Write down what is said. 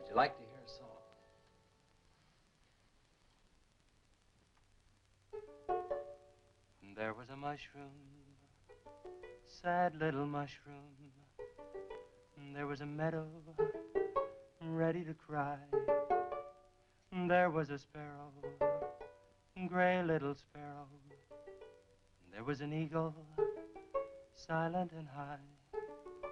you like to hear a song? There was a mushroom, sad little mushroom. There was a meadow ready to cry. There was a sparrow, gray little sparrow. There was an eagle, silent and high.